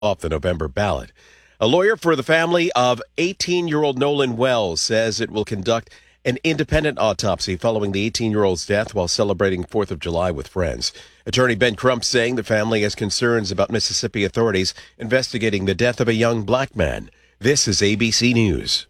off the November ballot. A lawyer for the family of 18-year-old Nolan Wells says it will conduct an independent autopsy following the 18-year-old's death while celebrating 4th of July with friends. Attorney Ben Crump saying the family has concerns about Mississippi authorities investigating the death of a young black man. This is ABC News.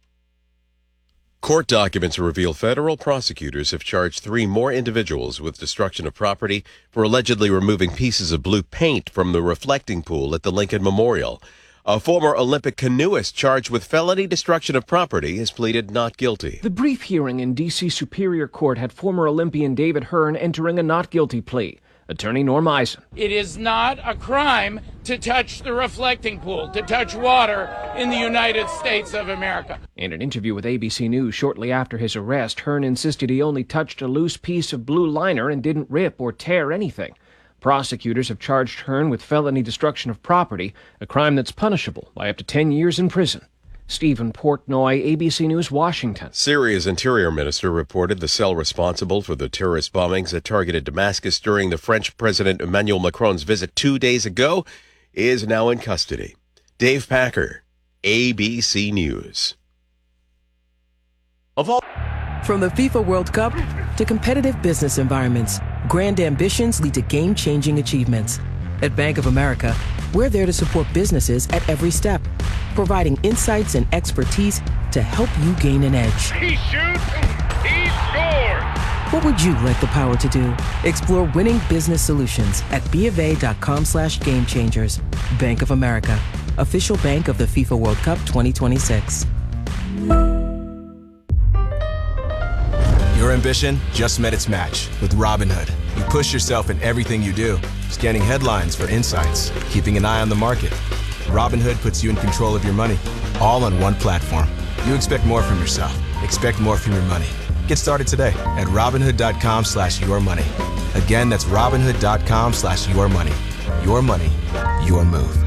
Court documents reveal federal prosecutors have charged 3 more individuals with destruction of property for allegedly removing pieces of blue paint from the reflecting pool at the Lincoln Memorial. A former Olympic canoeist charged with felony destruction of property has pleaded not guilty. The brief hearing in D.C. Superior Court had former Olympian David Hearn entering a not guilty plea. Attorney Norm Eisen. It is not a crime to touch the reflecting pool, to touch water in the United States of America. In an interview with ABC News shortly after his arrest, Hearn insisted he only touched a loose piece of blue liner and didn't rip or tear anything. Prosecutors have charged Hearn with felony destruction of property, a crime that's punishable by up to 10 years in prison. Stephen Portnoy, ABC News, Washington. Syria's interior minister reported the cell responsible for the terrorist bombings that targeted Damascus during the French President Emmanuel Macron's visit 2 days ago is now in custody. Dave Packer, ABC News. From the FIFA World Cup to competitive business environments, grand ambitions lead to game-changing achievements. At Bank of America, we're there to support businesses at every step, providing insights and expertise to help you gain an edge. He shoots, he scores! What would you like the power to do? Explore winning business solutions at BofA.com/gamechangers. Bank of America, official bank of the FIFA World Cup 2026. Your ambition just met its match with Robinhood. You push yourself in everything you do, scanning headlines for insights, keeping an eye on the market. Robinhood puts you in control of your money, all on one platform. You expect more from yourself. Expect more from your money. Get started today at Robinhood.com/yourmoney. Again, that's Robinhood.com/yourmoney. Your money, your move.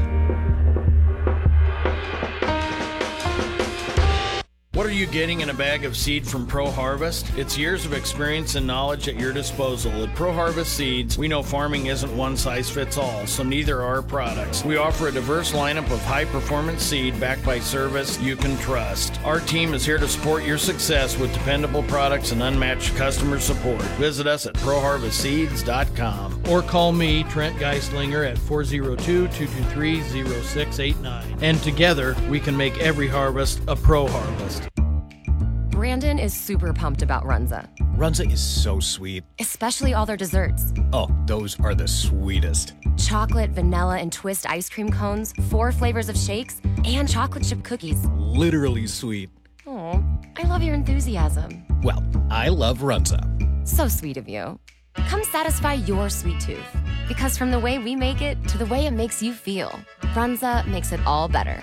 What are you getting in a bag of seed from Pro Harvest? It's years of experience and knowledge at your disposal. At Pro Harvest Seeds, we know farming isn't one size fits all, so neither are our products. We offer a diverse lineup of high-performance seed backed by service you can trust. Our team is here to support your success with dependable products and unmatched customer support. Visit us at ProHarvestSeeds.com or call me, Trent Geislinger, at 402-223-0689. And together, we can make every harvest a Pro Harvest. Brandon is super pumped about Runza. Runza is so sweet. Especially all their desserts. Oh, those are the sweetest. Chocolate, vanilla, and twist ice cream cones, 4 flavors of shakes, and chocolate chip cookies. Literally sweet. Oh, I love your enthusiasm. Well, I love Runza. So sweet of you. Come satisfy your sweet tooth. Because from the way we make it to the way it makes you feel, Runza makes it all better.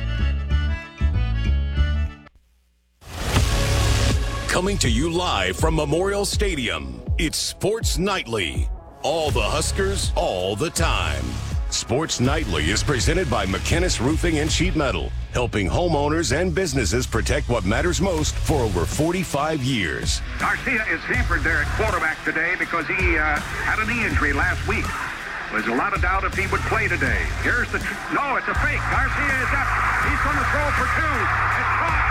Coming to you live from Memorial Stadium, it's Sports Nightly. All the Huskers, all the time. Sports Nightly is presented by McKinnis Roofing and Sheet Metal, helping homeowners and businesses protect what matters most for over 45 years. Garcia is hampered there at quarterback today because he had a knee injury last week. There's a lot of doubt if he would play today. Here's the... No, it's a fake. Garcia is up. He's going to throw for 2. It's caught.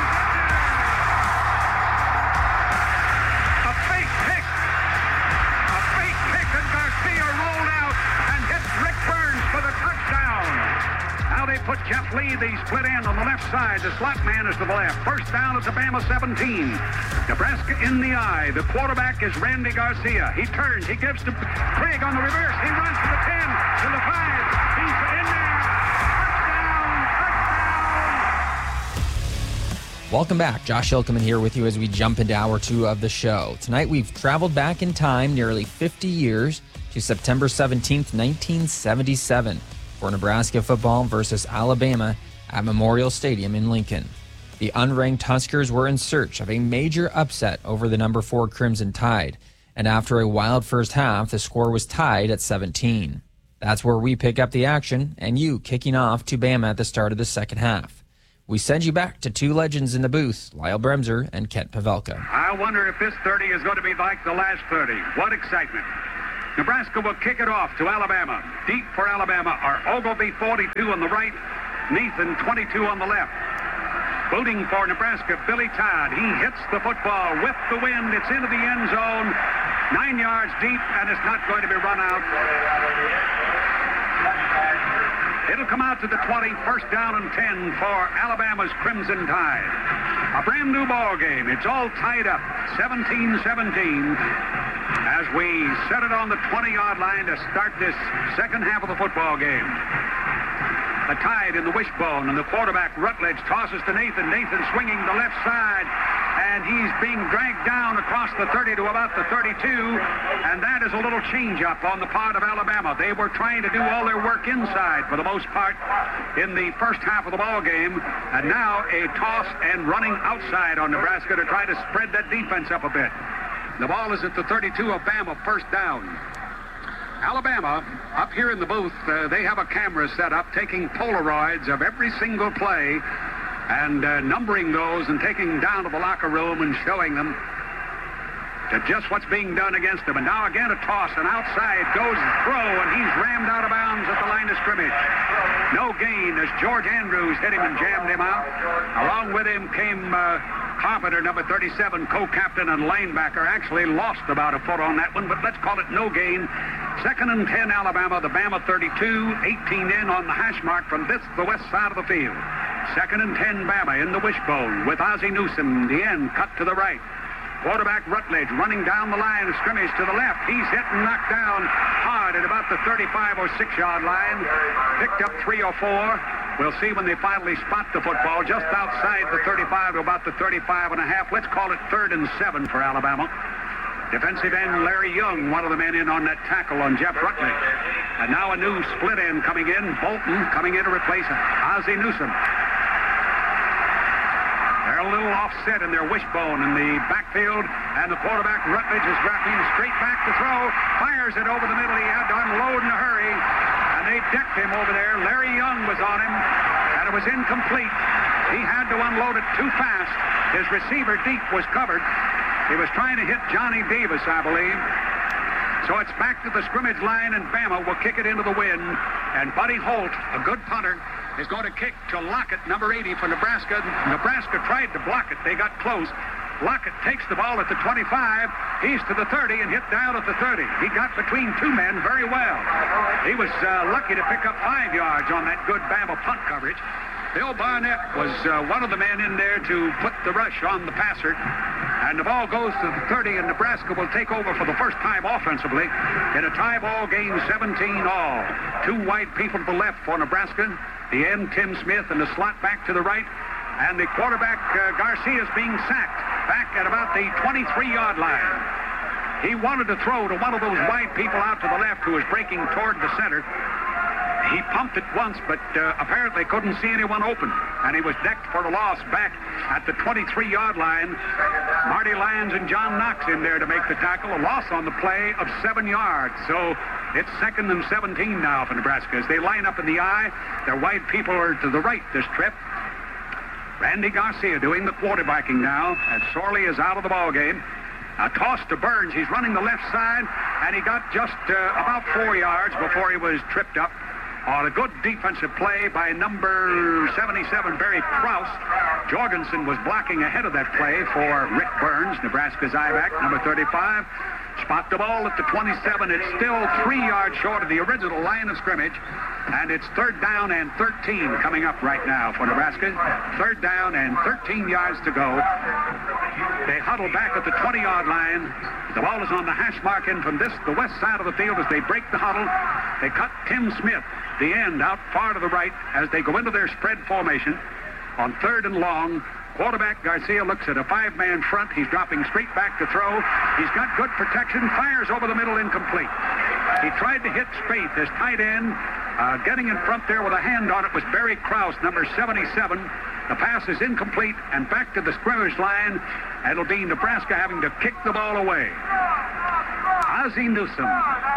They put Jeff Lee, the split end on the left side. The slot man is to the left. First down at the Bama 17. Nebraska in the eye. The quarterback is Randy Garcia. He turns. He gives to Craig on the reverse. He runs to the 10, to the 5. He's in there. Touchdown. Welcome back. Josh Hilkeman here with you as we jump into hour 2 of the show. Tonight we've traveled back in time nearly 50 years to September 17th, 1977. For Nebraska football versus Alabama at Memorial Stadium in Lincoln. The unranked Huskers were in search of a major upset over the number 4 Crimson Tide, and after a wild first half, the score was tied at 17. That's where we pick up the action, and you kicking off to Bama at the start of the second half. We send you back to 2 legends in the booth, Lyle Bremser and Kent Pavelka. I wonder if this 30 is going to be like the last 30. What excitement. Nebraska will kick it off to Alabama. Deep for Alabama are Ogilvie, 42 on the right, Nathan, 22 on the left. Booting for Nebraska, Billy Todd. He hits the football with the wind. It's into the end zone, 9 yards deep, and it's not going to be run out. It'll come out to the 20, first down and 10 for Alabama's Crimson Tide. A brand new ball game. It's all tied up, 17-17, as we set it on the 20-yard line to start this second half of the football game. The Tide in the wishbone, and the quarterback, Rutledge, tosses to Nathan. Nathan swinging the left side, and he's being dragged down across the 30 to about the 32, and that is a little change-up on the part of Alabama. They were trying to do all their work inside for the most part in the first half of the ball game, and now a toss and running outside on Nebraska to try to spread that defense up a bit. The ball is at the 32 of Bama, first down. Alabama, up here in the booth, they have a camera set up taking Polaroids of every single play and numbering those and taking them down to the locker room and showing them to just what's being done against them. And now again a toss, and outside goes throw, and he's rammed out of bounds at the line of scrimmage. No gain as George Andrews hit him and jammed him out. Along with him came Carpenter, number 37, co-captain and linebacker. Actually lost about a foot on that one, but let's call it no gain. Second and 10, Alabama. The Bama 32, 18 in on the hash mark from the west side of the field. Second and 10, Bama in the wishbone with Ozzie Newsome, the end, cut to the right. Quarterback Rutledge running down the line of scrimmage to the left. He's hit and knocked down hard at about the 35 or 6-yard line. Picked up 3 or 4. We'll see when they finally spot the football just outside the 35 to about the 35 and a half. Let's call it 3rd and 7 for Alabama. Defensive end Larry Young, one of the men in on that tackle on Jeff Rutledge. And now a new split end coming in. Bolton coming in to replace Ozzie Newsome. They're a little offset in their wishbone in the backfield, and the quarterback Rutledge is dropping straight back to throw. Fires it over the middle. He had to unload in a hurry, and they decked him over there. Larry Young was on him, and it was incomplete. He had to unload it too fast. His receiver deep was covered. He was trying to hit Johnny Davis, I believe. So it's back to the scrimmage line, and Bama will kick it into the wind. And Buddy Holt, a good punter, is going to kick to Lockett, number 80 for Nebraska. Nebraska tried to block it. They got close. Lockett takes the ball at the 25. He's to the 30 and hit down at the 30. He got between two men very well. He was lucky to pick up 5 yards on that good Bama punt coverage. Bill Barnett was one of the men in there to put the rush on the passer. And the ball goes to the 30, and Nebraska will take over for the first time offensively in a tie ball game, 17 all. 2 wide people to the left for Nebraska. The end, Tim Smith, and the slot back to the right. And the quarterback, Garcia, is being sacked back at about the 23-yard line. He wanted to throw to one of those wide people out to the left who was breaking toward the center. He pumped it once, but apparently couldn't see anyone open, and he was decked for the loss back at the 23-yard line. Marty Lyons and John Knox in there to make the tackle. A loss on the play of 7 yards. So it's 2nd and 17 now for Nebraska. As they line up in the eye, their wide people are to the right this trip. Randy Garcia doing the quarterbacking now, as Sorley is out of the ball game. A toss to Burns. He's running the left side, and he got just about 4 yards before he was tripped up. On a good defensive play by number 77, Barry Krause. Jorgensen was blocking ahead of that play for Rick Burns, Nebraska's I-back, number 35. Spot the ball at the 27. It's still 3 yards short of the original line of scrimmage. And it's 3rd down and 13 coming up right now for Nebraska. 3rd down and 13 yards to go. They huddle back at the 20-yard line. The ball is on the hash mark in from the west side of the field as they break the huddle. They cut Tim Smith, the end, out far to the right as they go into their spread formation on 3rd and long. Quarterback Garcia looks at a 5-man front. He's dropping straight back to throw. He's got good protection. Fires over the middle, incomplete. He tried to hit Spaeth, his tight end. Getting in front there with a hand on it was Barry Krause, number 77. The pass is incomplete, and back to the scrimmage line. It'll be Nebraska having to kick the ball away. Ozzie Newsome,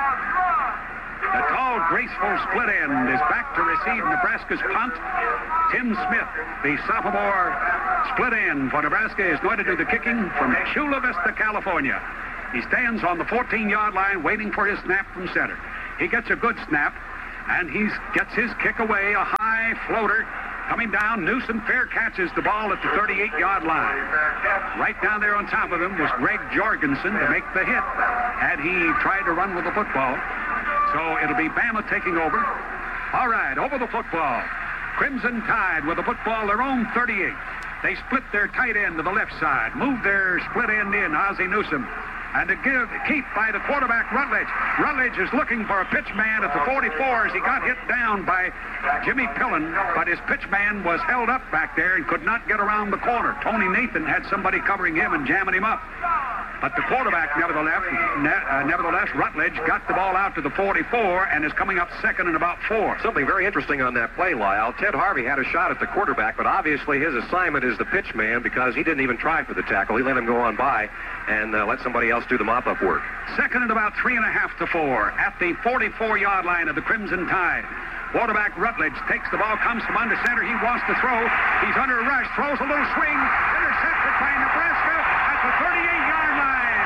the tall, graceful split end, is back to receive Nebraska's punt. Tim Smith, the sophomore split end for Nebraska, is going to do the kicking from Chula Vista, California. He stands on the 14-yard line waiting for his snap from center. He gets a good snap, and he gets his kick away, a high floater coming down. Newsom fair catches the ball at the 38-yard line. Right down there on top of him was Greg Jorgensen to make the hit, and he tried to run with the football. So it'll be Bama taking over. All right, over the football. Crimson Tide with the football, their own 38. They split their tight end to the left side, move their split end in, Ozzie Newsom. And to keep by the quarterback, Rutledge. Rutledge is looking for a pitch man at the 44 as he got hit down by Jimmy Pillen, but his pitch man was held up back there and could not get around the corner. Tony Nathan had somebody covering him and jamming him up. But the quarterback, nevertheless, Rutledge got the ball out to the 44 and is coming up second and about 4. Something very interesting on that play, Lyle. Ted Harvey had a shot at the quarterback, but obviously his assignment is the pitch man because he didn't even try for the tackle. He let him go on by and let somebody else do the mop-up work. Second and about 3.5 to 4 at the 44-yard line of the Crimson Tide. Quarterback Rutledge takes the ball, comes from under center. He wants to throw. He's under rush, throws a little swing, intercepted by Nebraska at the 38-yard line.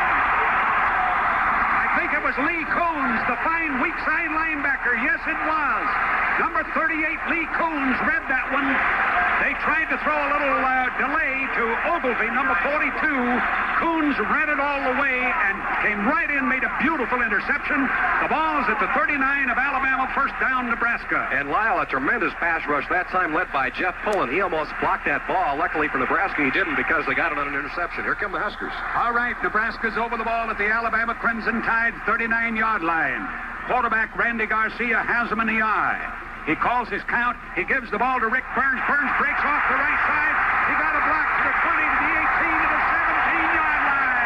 I think it was Lee Coons, the fine weak side linebacker. Yes, it was. Number 38, Lee Coons, read that one. They tried to throw a little delay to Ogilvy, number 42. Coons ran it all the way and came right in, made a beautiful interception. The ball's at the 39 of Alabama, first down, Nebraska. And Lyle, a tremendous pass rush, that time led by Jeff Pullen. He almost blocked that ball. Luckily for Nebraska, he didn't because they got it on an interception. Here come the Huskers. All right, Nebraska's over the ball at the Alabama Crimson Tide 39-yard line. Quarterback Randy Garcia has him in the eye. He calls his count. He gives the ball to Rick Burns. Burns breaks off the right side. He got a block to the 20, to the 18, to the 17-yard line.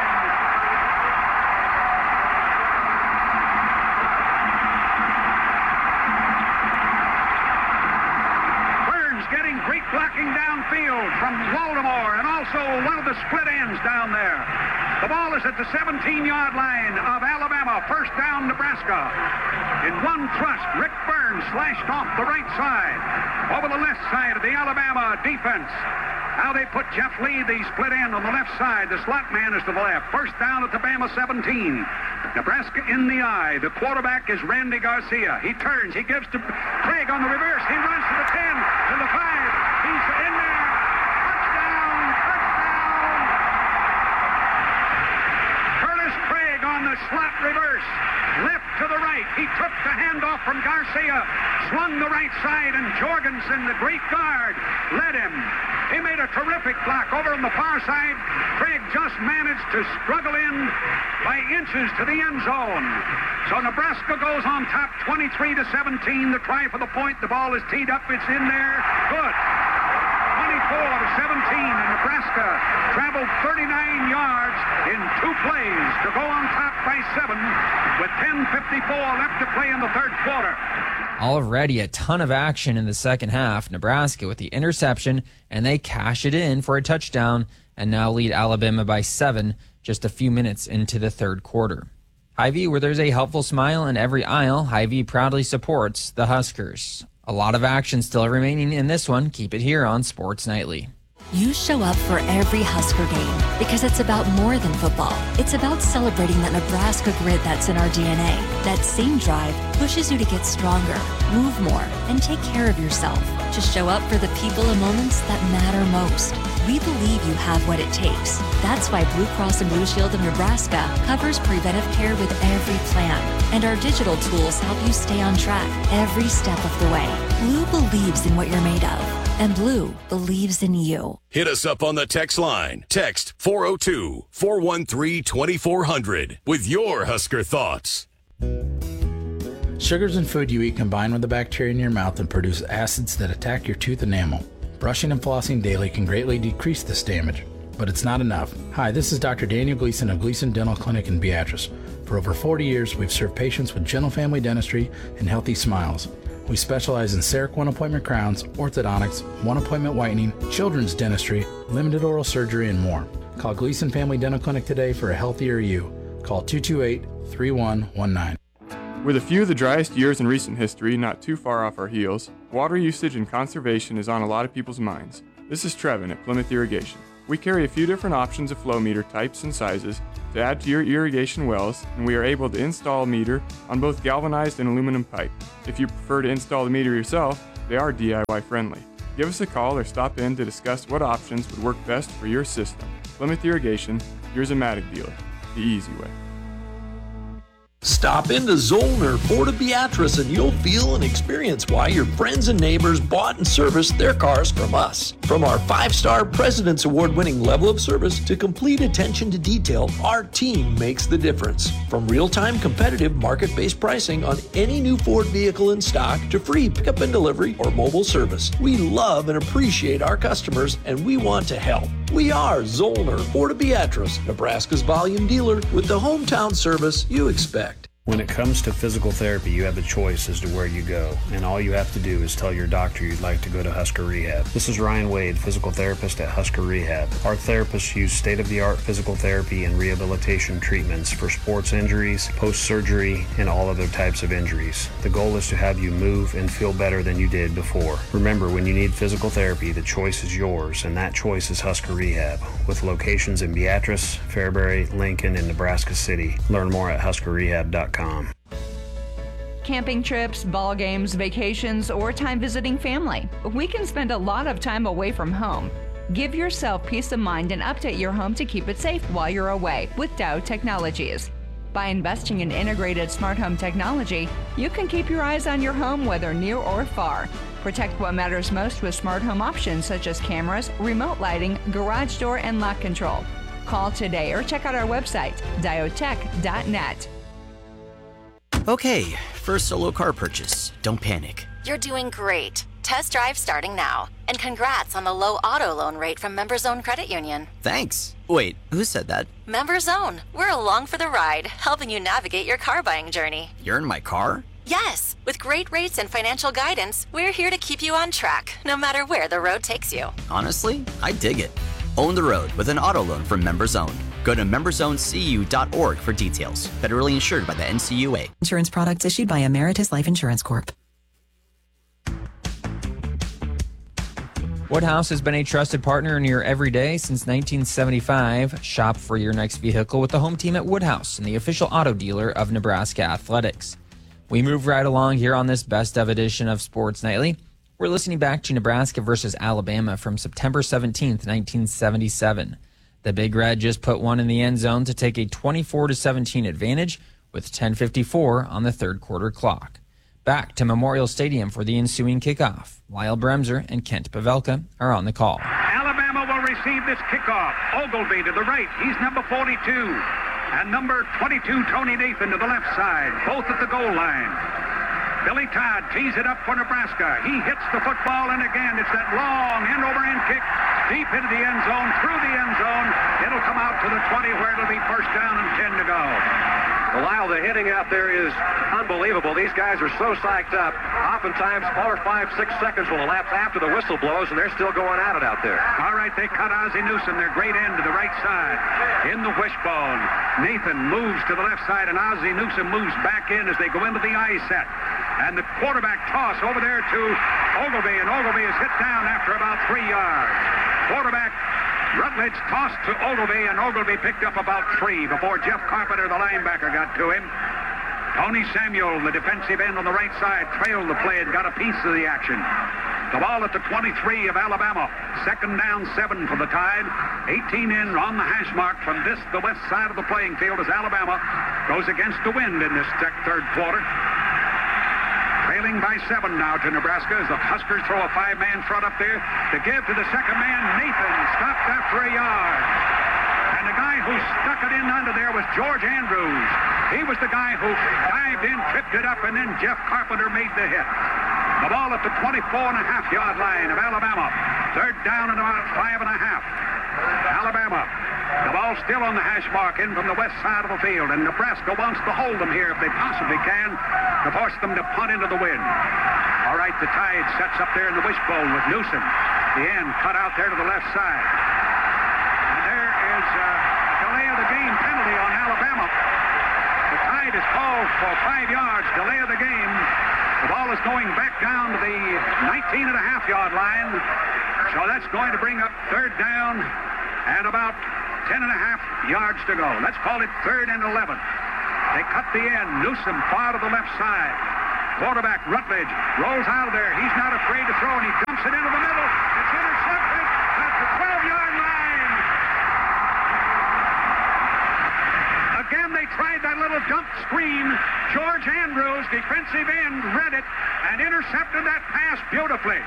Burns getting great blocking downfield from Baltimore and also one of the split ends down there. The ball is at the 17-yard line of Alabama. First down, Nebraska. In one thrust, Rick Burns slashed off the right side. Over the left side of the Alabama defense. Now they put Jeff Lee, the split end, on the left side. The slot man is to the left. First down at the Bama 17. Nebraska in the eye. The quarterback is Randy Garcia. He turns. He gives to Craig on the reverse. He runs to the 10, to the 5. He's in there. Touchdown. Touchdown. Curtis Craig on the slot reverse. Left to the right. He took the handoff from Garcia, swung the right side, and Jorgensen, the great guard, led him. He made a terrific block over on the far side. Craig just managed to struggle in by inches to the end zone. So Nebraska goes on top 23-17. The try for the point. The ball is teed up. It's in there. Good. 24-17, and Nebraska traveled 39 yards in 2 plays to go on top by 7 with 10:54 left to play in the third quarter. Already a ton of action in the second half. Nebraska with the interception, and they cash it in for a touchdown and now lead Alabama by 7 just a few minutes into the third quarter. Hy-Vee, where there's a helpful smile in every aisle, Hy-Vee proudly supports the Huskers. A lot of action still remaining in this one. Keep it here on Sports Nightly. You show up for every Husker game because it's about more than football. It's about celebrating that Nebraska grit that's in our DNA. That same drive pushes you to get stronger, move more, and take care of yourself. To show up for the people and moments that matter most. We believe you have what it takes. That's why Blue Cross and Blue Shield of Nebraska covers preventive care with every plan. And our digital tools help you stay on track every step of the way. Blue believes in what you're made of. And Blue believes in you. Hit us up on the text line. Text 402-413-2400 with your Husker thoughts. Sugars in food you eat combine with the bacteria in your mouth and produce acids that attack your tooth enamel. Brushing and flossing daily can greatly decrease this damage, but it's not enough. Hi, this is Dr. Daniel Gleason of Gleason Dental Clinic in Beatrice. For over 40 years, we've served patients with gentle family dentistry and healthy smiles. We specialize in CEREC one-appointment crowns, orthodontics, one-appointment whitening, children's dentistry, limited oral surgery, and more. Call Gleason Family Dental Clinic today for a healthier you. Call 228-3119. With a few of the driest years in recent history not too far off our heels, water usage and conservation is on a lot of people's minds. This is Trevin at Plymouth Irrigation. We carry a few different options of flow meter types and sizes to add to your irrigation wells, and we are able to install a meter on both galvanized and aluminum pipe. If you prefer to install the meter yourself, they are DIY friendly. Give us a call or stop in to discuss what options would work best for your system. Plymouth Irrigation, your Zematic dealer, the easy way. Stop into Zollner Ford of Beatrice and you'll feel and experience why your friends and neighbors bought and serviced their cars from us. From our 5-star President's Award-winning level of service to complete attention to detail, our team makes the difference. From real-time competitive market-based pricing on any new Ford vehicle in stock to free pickup and delivery or mobile service, we love and appreciate our customers and we want to help. We are Zollner Ford of Beatrice, Nebraska's volume dealer with the hometown service you expect. When it comes to physical therapy, you have a choice as to where you go, and all you have to do is tell your doctor you'd like to go to Husker Rehab. This is Ryan Wade, physical therapist at Husker Rehab. Our therapists use state-of-the-art physical therapy and rehabilitation treatments for sports injuries, post-surgery, and all other types of injuries. The goal is to have you move and feel better than you did before. Remember, when you need physical therapy, the choice is yours, and that choice is Husker Rehab, with locations in Beatrice, Fairbury, Lincoln, and Nebraska City. Learn more at huskerrehab.com. Camping trips, ball games, vacations, or time visiting family. We can spend a lot of time away from home. Give yourself peace of mind and update your home to keep it safe while you're away with Dow Technologies. By investing in integrated smart home technology, you can keep your eyes on your home whether near or far. Protect what matters most with smart home options such as cameras, remote lighting, garage door, and lock control. Call today or check out our website, diotech.net. Okay, first solo car purchase. Don't panic. You're doing great. Test drive starting now. And congrats on the low auto loan rate from MemberZone Credit Union. Thanks. Wait, who said that? MemberZone. We're along for the ride, helping you navigate your car buying journey. You're in my car? Yes. With great rates and financial guidance, we're here to keep you on track, no matter where the road takes you. Honestly, I dig it. Own the road with an auto loan from MemberZone. Go to memberzonecu.org for details. Federally insured by the NCUA. Insurance products issued by Emeritus Life Insurance Corp. Woodhouse has been a trusted partner in your everyday since 1975. Shop for your next vehicle with the home team at Woodhouse and the official auto dealer of Nebraska Athletics. We move right along here on this best of edition of Sports Nightly. We're listening back to Nebraska versus Alabama from September 17th, 1977. The Big Red just put one in the end zone to take a 24-17 advantage with 10:54 on the third quarter clock. Back to Memorial Stadium for the ensuing kickoff. Lyle Bremser and Kent Pavelka are on the call. Alabama will receive this kickoff. Ogilvie to the right. He's number 42. And number 22, Tony Nathan, to the left side, both at the goal line. Billy Todd tees it up for Nebraska. He hits the football, and again, it's that long end-over-end kick deep into the end zone, through the end zone. It'll come out to the 20 where it'll be first down and 10 to go. Well, Lyle, the hitting out there is unbelievable. These guys are so psyched up. Oftentimes, 4, 5, 6 seconds will elapse after the whistle blows, and they're still going at it out there. All right, they cut Ozzie Newsome, their great end, to the right side. In the wishbone, Nathan moves to the left side, and Ozzie Newsome moves back in as they go into the I set. And the quarterback toss over there to Ogilvie, and Ogilvie is hit down after about 3 yards. Quarterback Rutledge tossed to Ogilvie, and Ogilvie picked up about 3 before Jeff Carpenter, the linebacker, got to him. Tony Samuel, the defensive end on the right side, trailed the play and got a piece of the action. The ball at the 23 of Alabama. Second down, 7 for the Tide. 18 in on the hash mark from the west side of the playing field as Alabama goes against the wind in this third quarter. Trailing by 7 now to Nebraska as the Huskers throw a 5-man front up there to give to the second man. Nathan stopped after a yard. And the guy who stuck it in under there was George Andrews. He was the guy who dived in, tripped it up, and then Jeff Carpenter made the hit. The ball at the 24.5-yard line of Alabama. Third down and about 5.5. Alabama. The ball still on the hash mark in from the west side of the field, and Nebraska wants to hold them here if they possibly can to force them to punt into the wind. All right, the Tide sets up there in the wishbone with Newsome. The end cut out there to the left side. And there is a delay of the game penalty on Alabama. The Tide is called for 5 yards, delay of the game. The ball is going back down to the 19.5-yard line. So that's going to bring up third down and about 10.5 yards to go. Let's call it 3rd and 11. They cut the end. Newsom far to the left side. Quarterback Rutledge rolls out of there. He's not afraid to throw, and he dumps it into the middle. It's intercepted at the 12-yard line. Again, they tried that little dump screen. George Andrews, defensive end, read it and intercepted that pass beautifully.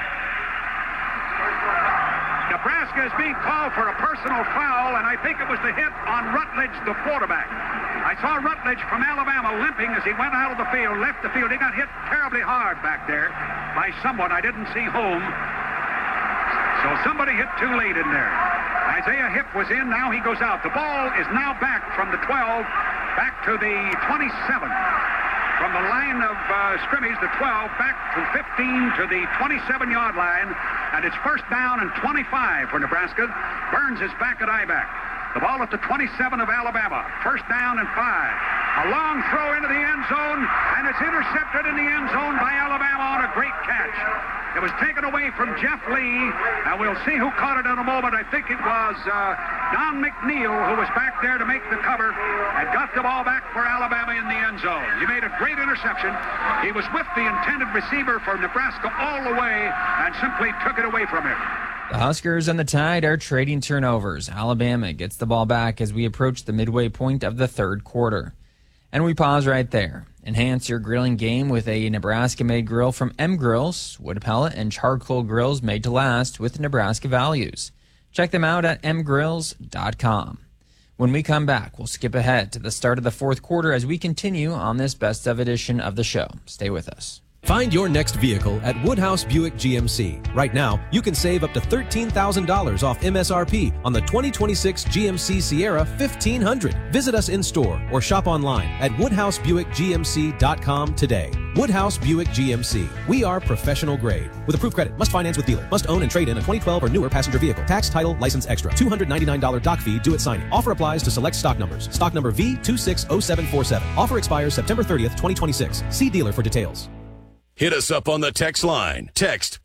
Nebraska is being called for a personal foul, and I think it was the hit on Rutledge, the quarterback. I saw Rutledge from Alabama limping as he went out of the field, left the field. He got hit terribly hard back there by someone. I didn't see whom. So somebody hit too late in there. Isaiah Hipp was in. Now he goes out. The ball is now back from the 12 back to the 27. From the line of scrimmage, the 12 back to 15 to the 27-yard line. And it's first down and 25 for Nebraska. Burns is back at I-back. The ball at the 27 of Alabama. First down and 5. A long throw into the end zone, and it's intercepted in the end zone by Alabama on a great catch. It was taken away from Jeff Lee, and we'll see who caught it in a moment. I think it was Don McNeil who was back there to make the cover and got the ball back for Alabama in the end zone. He made a great interception. He was with the intended receiver for Nebraska all the way and simply took it away from him. The Huskers and the Tide are trading turnovers. Alabama gets the ball back as we approach the midway point of the third quarter. And we pause right there. Enhance your grilling game with a Nebraska-made grill from M Grills, wood pellet and charcoal grills made to last with Nebraska values. Check them out at mgrills.com. When we come back, we'll skip ahead to the start of the fourth quarter as we continue on this best of edition of the show. Stay with us. Find your next vehicle at Woodhouse Buick GMC. Right now, you can save up to $13,000 off MSRP on the 2026 GMC Sierra 1500. Visit us in store or shop online at WoodhouseBuickGMC.com today. Woodhouse Buick GMC. We are professional grade. With approved credit, must finance with dealer, must own and trade in a 2012 or newer passenger vehicle. Tax, title, license extra. $299 doc fee due at signing. Offer applies to select stock numbers. Stock number V260747. Offer expires September 30th, 2026. See dealer for details. Hit us up on the text line. Text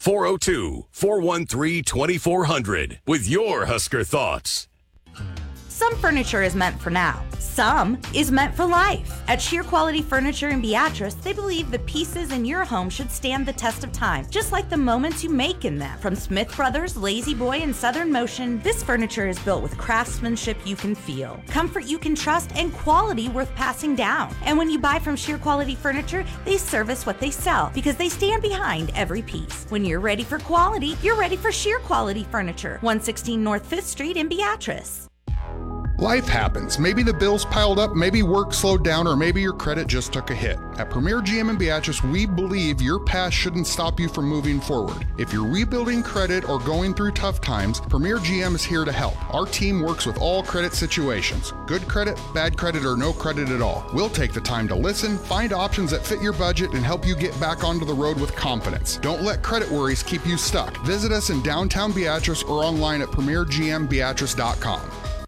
402-413-2400 with your Husker thoughts. Some furniture is meant for now. Some is meant for life. At Sheer Quality Furniture in Beatrice, they believe the pieces in your home should stand the test of time, just like the moments you make in them. From Smith Brothers, Lazy Boy, and Southern Motion, this furniture is built with craftsmanship you can feel, comfort you can trust, and quality worth passing down. And when you buy from Sheer Quality Furniture, they service what they sell because they stand behind every piece. When you're ready for quality, you're ready for Sheer Quality Furniture, 116 North 5th Street in Beatrice. Life happens. Maybe the bills piled up, maybe work slowed down, or maybe your credit just took a hit. At Premier GM in Beatrice, we believe your past shouldn't stop you from moving forward. If you're rebuilding credit or going through tough times, Premier GM is here to help. Our team works with all credit situations. Good credit, bad credit, or no credit at all. We'll take the time to listen, find options that fit your budget, and help you get back onto the road with confidence. Don't let credit worries keep you stuck. Visit us in downtown Beatrice or online at premiergmbeatrice.com.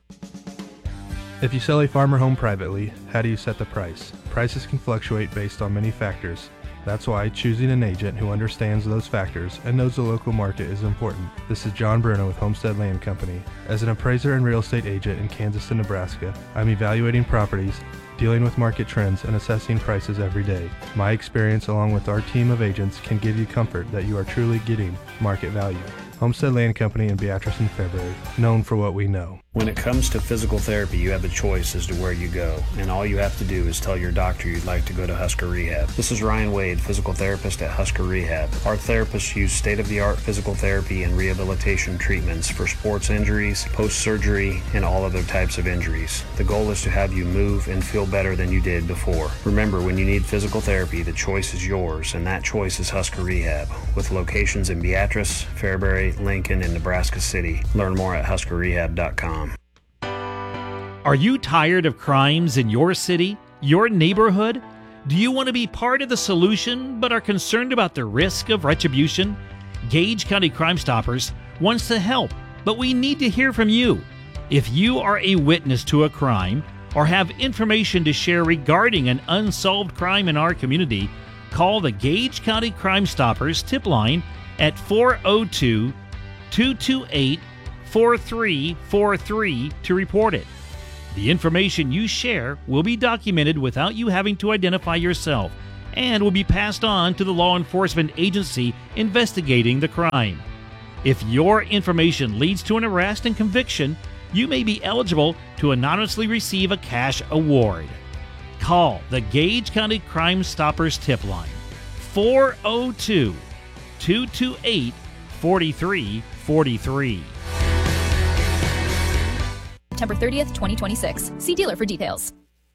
If you sell a farm or home privately, how do you set the price? Prices can fluctuate based on many factors. That's why choosing an agent who understands those factors and knows the local market is important. This is John Bruno with Homestead Land Company. As an appraiser and real estate agent in Kansas and Nebraska, I'm evaluating properties, dealing with market trends, and assessing prices every day. My experience along with our team of agents can give you comfort that you are truly getting market value. Homestead Land Company in Beatrice and Fairbury, known for what we know. When it comes to physical therapy, you have a choice as to where you go, and all you have to do is tell your doctor you'd like to go to Husker Rehab. This is Ryan Wade, physical therapist at Husker Rehab. Our therapists use state-of-the-art physical therapy and rehabilitation treatments for sports injuries, post-surgery, and all other types of injuries. The goal is to have you move and feel better than you did before. Remember, when you need physical therapy, the choice is yours, and that choice is Husker Rehab, with locations in Beatrice, Fairbury, Lincoln, and Nebraska City. Learn more at huskerrehab.com. Are you tired of crimes in your city, your neighborhood? Do you want to be part of the solution but are concerned about the risk of retribution? Gage County Crime Stoppers wants to help, but we need to hear from you. If you are a witness to a crime or have information to share regarding an unsolved crime in our community, call the Gage County Crime Stoppers tip line at 402-228-5252 4343 to report it. The information you share will be documented without you having to identify yourself and will be passed on to the law enforcement agency investigating the crime. If your information leads to an arrest and conviction, you may be eligible to anonymously receive a cash award. Call the Gage County Crime Stoppers tip line, 402-228-4343. September 30th, 2026. See dealer for details.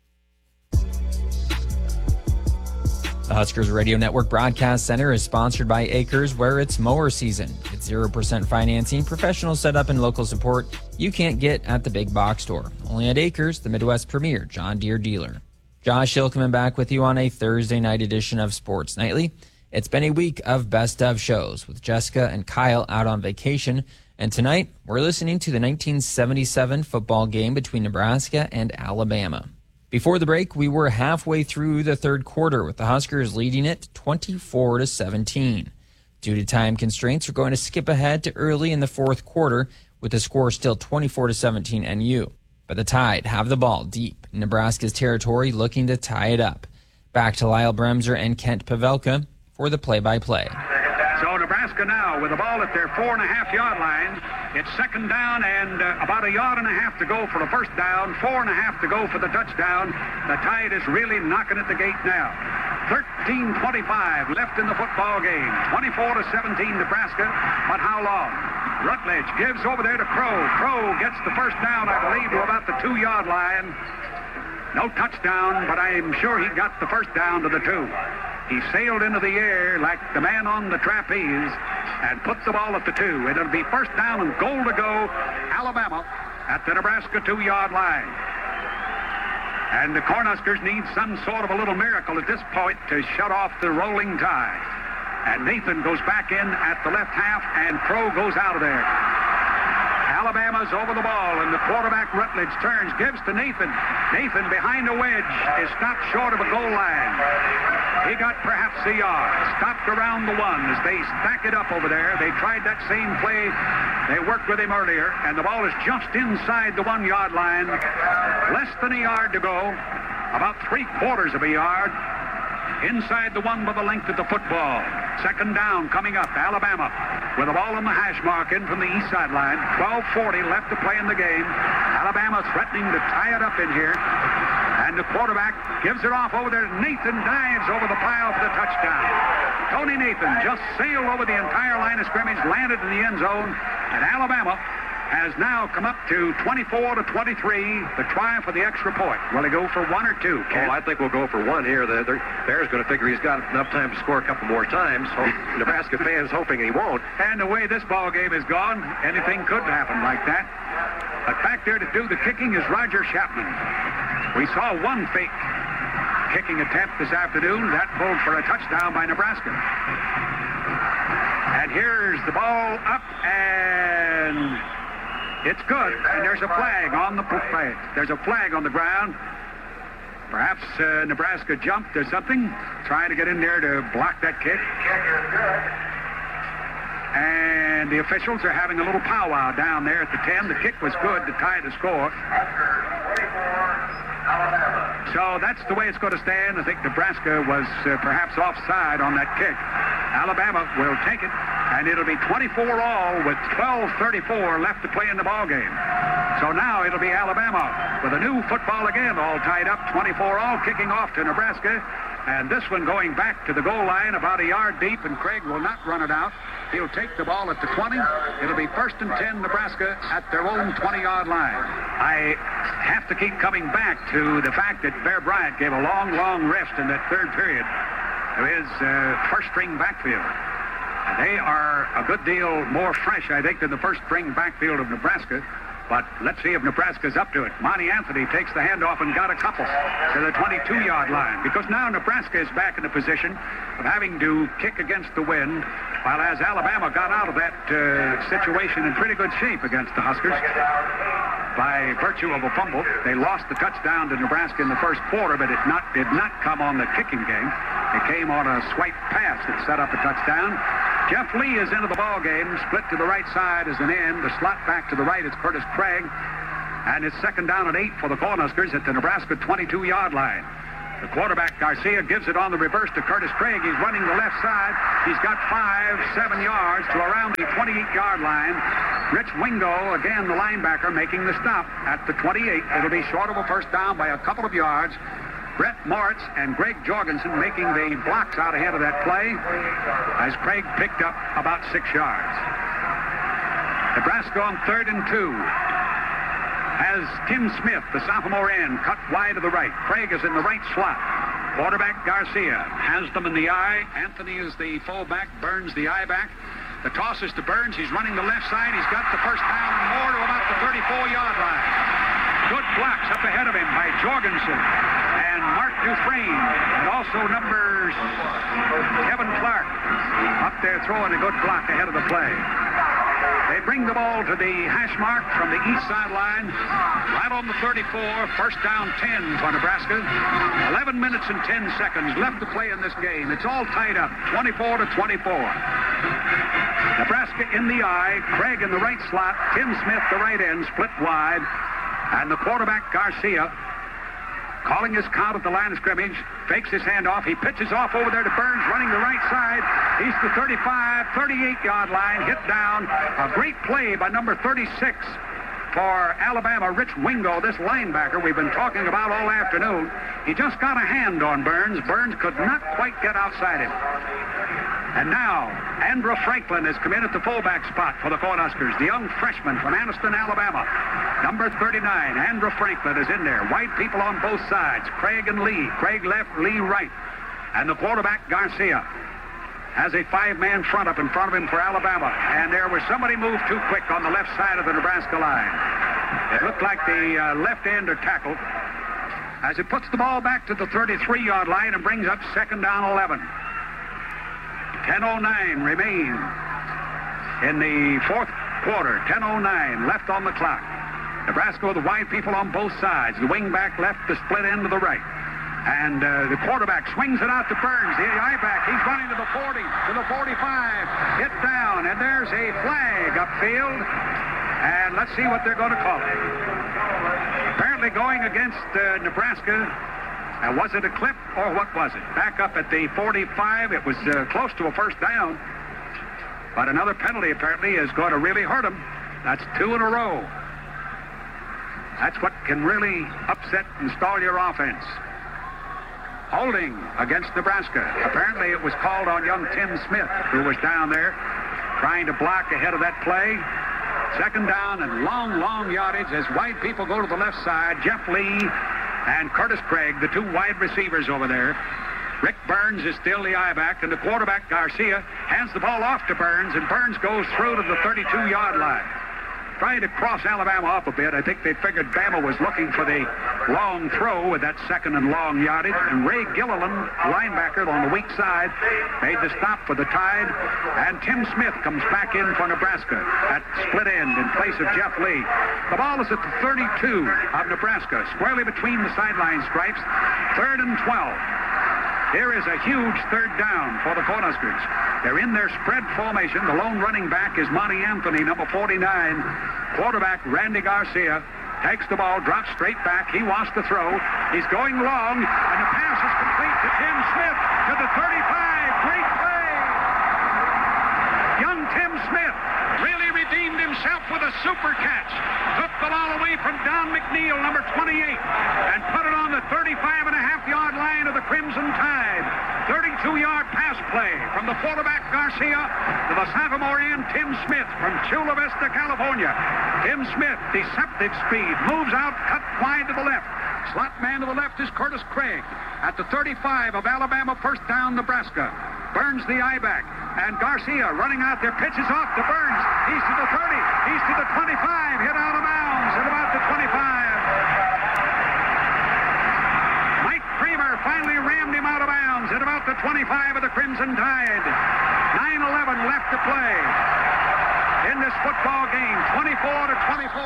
The Huskers Radio Network Broadcast Center is sponsored by Acres, where it's mower season. It's 0% financing, professional setup, and local support you can't get at the big box store. Only at Acres, the Midwest premier John Deere dealer. Josh Hill coming back with you on a Thursday night edition of Sports Nightly. It's been a week of best of shows with Jessica and Kyle out on vacation. And tonight, we're listening to the 1977 football game between Nebraska and Alabama. Before the break, we were halfway through the third quarter with the Huskers leading it 24-17. Due to time constraints, we're going to skip ahead to early in the fourth quarter with the score still 24-17 NU. But the Tide have the ball deep in Nebraska's territory, looking to tie it up. Back to Lyle Bremser and Kent Pavelka for the play-by-play. So Nebraska now with the ball at their 4.5-yard line. It's second down and about 1.5 yards to go for the first down, 4.5 to go for the touchdown. The Tide is really knocking at the gate now. 13:25 left in the football game. 24-17 Nebraska, but how long? Rutledge gives over there to Crow. Crow gets the first down, I believe, to about the 2-yard line. No touchdown, but I'm sure he got the first down to the 2. He sailed into the air like the man on the trapeze and put the ball at the 2. It'll be first down and goal to go, Alabama at the Nebraska 2-yard line. And the Cornhuskers need some sort of a little miracle at this point to shut off the rolling Tide. And Nathan goes back in at the left half, and Crow goes out of there. Alabama's over the ball, and the quarterback Rutledge turns, gives to Nathan. Nathan behind the wedge is stopped short of a goal line. He got perhaps a yard, stopped around the 1 as they stack it up over there. They tried that same play. They worked with him earlier, and the ball is just inside the 1-yard line. Less than a yard to go, about 3/4 of a yard. Inside the 1 by the length of the football. Second down coming up. Alabama with the ball on the hash mark in from the east sideline. 12:40 left to play in the game. Alabama threatening to tie it up in here. And the quarterback gives it off over there. Nathan dives over the pile for the touchdown. Tony Nathan just sailed over the entire line of scrimmage, landed in the end zone, and Alabama has now come up to 24-23, the try for the extra point. Will he go for 1 or 2, Ken? Oh, I think we'll go for 1 here. The Bears going to figure he's got enough time to score a couple more times. Nebraska fans hoping he won't. And the way this ball game is gone, anything could happen like that. But back there to do the kicking is Roger Chapman. We saw one fake kicking attempt this afternoon. That pulled for a touchdown by Nebraska. And here's the ball up, and it's good, and there's a flag on the play. There's a flag on the ground. Perhaps Nebraska jumped or something, trying to get in there to block that kick. And the officials are having a little powwow down there at the 10. The kick was good to tie the score. So that's the way it's going to stand. I think Nebraska was perhaps offside on that kick. Alabama will take it, and it'll be 24 all with 12:34 left to play in the ball game. So now it'll be Alabama with a new football again, all tied up, 24 all, kicking off to Nebraska. And this one going back to the goal line about a yard deep, and Craig will not run it out. He'll take the ball at the 20. It'll be 1st and 10 Nebraska at their own 20-yard line. I have to keep coming back to the fact that Bear Bryant gave a long rest in that third period to his first-string backfield. And they are a good deal more fresh, I think, than the first-string backfield of Nebraska. But let's see if Nebraska's up to it. Monty Anthony takes the handoff and got a couple to the 22-yard line, because now Nebraska is back in the position of having to kick against the wind, while as Alabama got out of that situation in pretty good shape against the Huskers by virtue of a fumble. They lost the touchdown to Nebraska in the first quarter, but it did not come on the kicking game. It came on a swipe pass that set up a touchdown. Jeff Lee is into the ball game. Split to the right side is an end. The slot back to the right is Curtis Craig. And it's 2nd down and 8 for the Cornhuskers at the Nebraska 22-yard line. The quarterback, Garcia, gives it on the reverse to Curtis Craig. He's running the left side. He's got 7 yards to around the 28-yard line. Rich Wingo, again, the linebacker, making the stop at the 28. It'll be short of a first down by a couple of yards. Brett Moritz and Greg Jorgensen making the blocks out ahead of that play as Craig picked up about 6 yards. Nebraska on 3rd and 2. Has Tim Smith, the sophomore end, cut wide to the right. Craig is in the right slot. Quarterback Garcia has them in the eye. Anthony is the fullback. Burns the eye back. The toss is to Burns. He's running the left side. He's got the first down and more to about the 34-yard line. Good blocks up ahead of him by Jorgensen and Mark Dufresne, and also numbers Kevin Clark up there throwing a good block ahead of the play. They bring the ball to the hash mark from the east sideline, right on the 34, first down 10 for Nebraska. 11 minutes and 10 seconds left to play in this game. It's all tied up, 24-24. Nebraska in the eye, Craig in the right slot, Tim Smith, the right end, split wide, and the quarterback, Garcia, calling his count at the line of scrimmage, fakes his handoff. He pitches off over there to Burns, running the right side. He's the 35, 38-yard line, hit down. A great play by number 36 for Alabama, Rich Wingo, this linebacker we've been talking about all afternoon. He just got a hand on Burns. Burns could not quite get outside him. And now, Andrew Franklin has come in at the fullback spot for the Cornhuskers, the young freshman from Anniston, Alabama. Number 39, Andrew Franklin is in there. White people on both sides, Craig and Lee. Craig left, Lee right. And the quarterback, Garcia, has a 5-man front up in front of him for Alabama. And there was somebody moved too quick on the left side of the Nebraska line. It looked like the left-hander tackled as it puts the ball back to the 33-yard line and brings up 2nd down 11. 10:09 remain in the fourth quarter. 10:09 left on the clock. Nebraska with the wide people on both sides. The wing back left, the split end to the right. And the quarterback swings it out to Burns, the I-back. He's running to the 40, to the 45. Hit down, and there's a flag upfield. And let's see what they're going to call it. Apparently going against Nebraska. Was it a clip or what was it? Back up at the 45. It was close to a first down. But another penalty apparently is going to really hurt them. That's 2 in a row. That's what can really upset and stall your offense. Holding against Nebraska. Apparently it was called on young Tim Smith, who was down there trying to block ahead of that play. 2nd down and long yardage as wide people go to the left side. Jeff Lee and Curtis Craig, the 2 wide receivers over there. Rick Burns is still the I-back, and the quarterback, Garcia, hands the ball off to Burns, and Burns goes through to the 32-yard line. Trying to cross Alabama up a bit. I think they figured Bama was looking for the long throw with that 2nd and long yardage. And Ray Gilliland, linebacker on the weak side, made the stop for the Tide. And Tim Smith comes back in for Nebraska at split end in place of Jeff Lee. The ball is at the 32 of Nebraska, squarely between the sideline stripes. 3rd and 12. Here is a huge 3rd down for the Cornhuskers. They're in their spread formation. The lone running back is Monty Anthony, number 49. Quarterback Randy Garcia takes the ball, drops straight back. He wants to throw. He's going long, and the pass is complete to Tim Smith to the 35. Great play. Young Tim Smith really redeemed himself with a super catch. Took the ball away from Don McNeil, number 28, and put it on the 35.5-yard line of the Crimson Tide. 32-yard pass play from the quarterback Garcia to the sophomore end Tim Smith from Chula Vista, California. Tim Smith, deceptive speed, moves out, cut wide to the left. Slot man to the left is Curtis Craig at the 35 of Alabama, first down Nebraska. Burns the I-back, and Garcia running out there, pitches off to Burns. He's to the 30, he's to the 25, hit out of bounds at about the 25. Mike Kramer finally rammed him out of bounds at about the 25 of the Crimson Tide. 9:11 left to play in this football game, 24-24.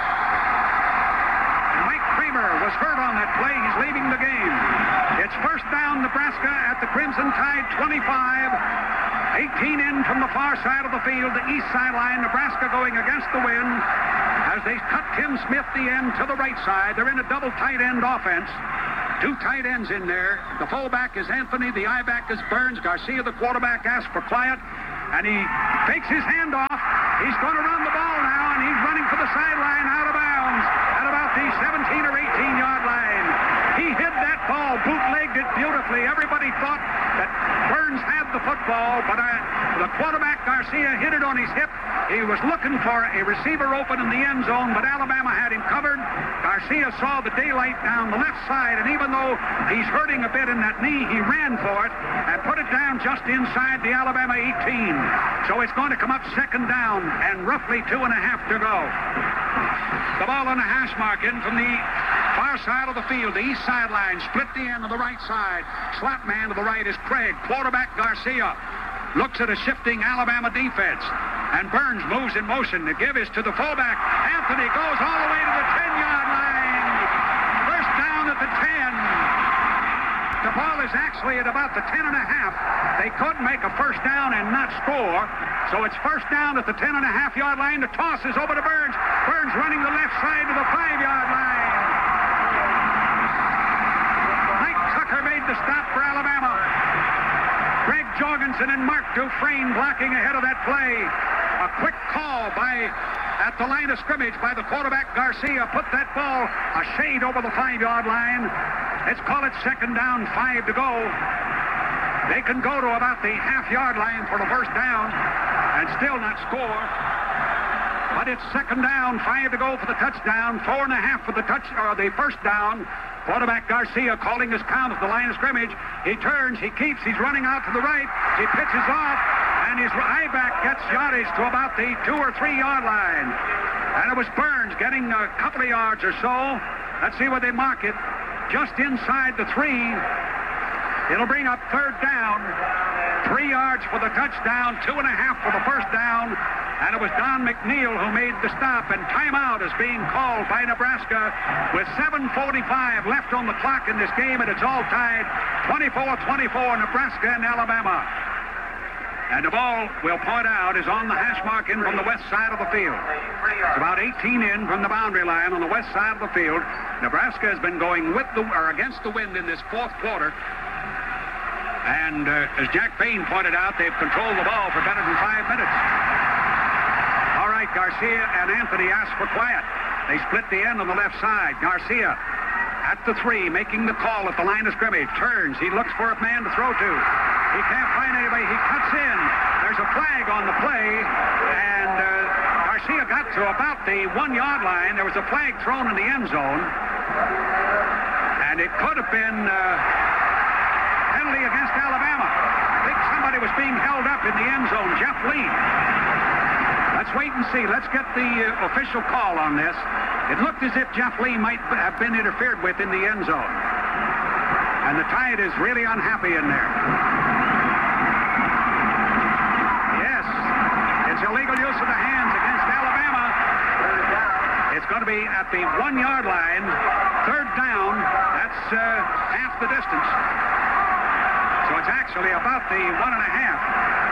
Mike Kramer was hurt on that play. He's leaving the game. It's first down Nebraska at the Crimson Tide 25. 18 in from the far side of the field, the east sideline. Nebraska going against the wind as they cut Tim Smith the end to the right side. They're in a double tight end offense. Two tight ends in there. The fullback is Anthony. The I-back is Burns. Garcia, the quarterback, asks for quiet, and he takes his hand off. He's going to run the ball now, and he's running for the sideline out of bounds at about the 17 or 18-yard line. He hid that ball, bootlegged it beautifully. Everybody thought that Burns had the football, but the quarterback, Garcia, hit it on his hip. He was looking for a receiver open in the end zone, but Alabama had him covered. Garcia saw the daylight down the left side, and even though he's hurting a bit in that knee, he ran for it and put it down just inside the Alabama 18. So it's going to come up second down and roughly 2.5 to go. The ball on the hash mark in from the far side of the field, the east sideline, split the end of the right side. Slot man to the right is Craig. Quarterback Garcia looks at a shifting Alabama defense. And Burns moves in motion. The give is to the fullback. Anthony goes all the way to the 10-yard line. First down at the 10. The ball is actually at about the 10.5. They could make a first down and not score. So it's first down at the 10.5-yard line. The toss is over to Burns. Burns running the left side to the 5-yard line. Mike Tucker made the stop for Alabama. Greg Jorgensen and Mark Dufresne blocking ahead of that play. A quick call at the line of scrimmage by the quarterback Garcia put that ball a shade over the 5-yard line. Let's call it second down, 5 to go. They can go to about the half-yard line for the first down and still not score. But it's second down, 5 to go for the touchdown, 4.5 for the first down. Quarterback Garcia calling his count at the line of scrimmage. He turns, he keeps, he's running out to the right. He pitches off, and his I-back gets yardage to about the 2 or 3 yard line. And it was Burns getting a couple of yards or so. Let's see where they mark it. Just inside the 3. It'll bring up third down. 3 yards for the touchdown, 2.5 for the first down. And it was Don McNeil who made the stop, and timeout is being called by Nebraska with 7:45 left on the clock in this game, and it's all tied 24-24, Nebraska and Alabama. And the ball, we'll point out, is on the hash mark in from the west side of the field. It's about 18 in from the boundary line on the west side of the field. Nebraska has been going against the wind in this fourth quarter. And as Jack Payne pointed out, they've controlled the ball for better than 5 minutes. All right, Garcia and Anthony ask for quiet. They split the end on the left side. Garcia at the 3, making the call at the line of scrimmage. Turns. He looks for a man to throw to. He can't find anybody. He cuts in. There's a flag on the play, and Garcia got to about the 1 yard line. There was a flag thrown in the end zone, and it could have been penalty against Alabama. I think somebody was being held up in the end zone. Jeff Lee. Let's wait and see. Let's get the official call on this. It looked as if Jeff Lee might have been interfered with in the end zone. And the Tide is really unhappy in there. Yes, it's illegal use of the hands against Alabama. It's going to be at the 1 yard line. Third down. That's half the distance. So it's actually about the 1.5.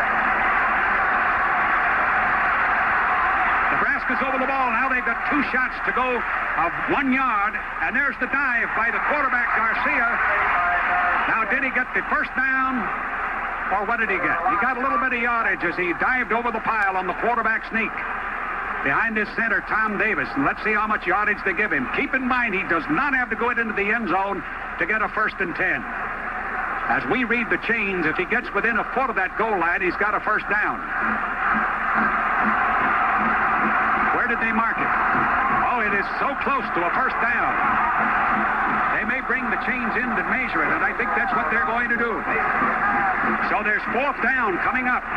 Nebraska's over the ball. Now they've got 2 shots to go of 1 yard. And there's the dive by the quarterback, Garcia. Now, did he get the first down? Or what did he get? He got a little bit of yardage as he dived over the pile on the quarterback sneak. Behind his center, Tom Davis. And let's see how much yardage they give him. Keep in mind, he does not have to go into the end zone to get a 1st and 10. As we read the chains, if he gets within a foot of that goal line, he's got a first down. Where did they mark it? Oh, it is so close to a first down. They may bring the chains in to measure it, and I think that's what they're going to do. So there's 4th down coming up.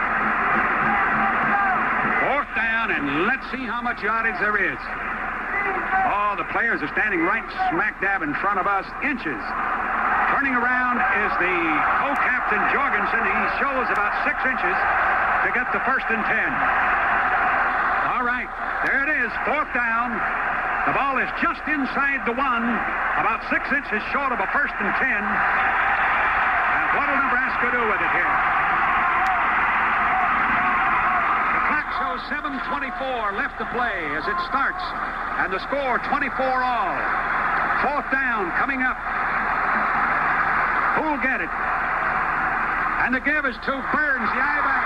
4th down, and let's see how much yardage there is. Oh, the players are standing right smack dab in front of us, inches. Turning around is the co-captain Jorgensen. He shows about 6 inches to get the 1st and 10. All right, there it is, 4th down. The ball is just inside the 1, about 6 inches short of a 1st and 10. And what will Nebraska do with it here? 7:24 left to play as it starts. And the score, 24 all. Fourth down coming up. Who'll get it? And the give is to Burns, the I-back.